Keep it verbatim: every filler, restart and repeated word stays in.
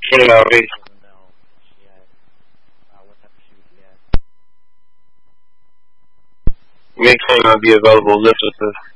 Yeah, we, we cannot be available lift assist.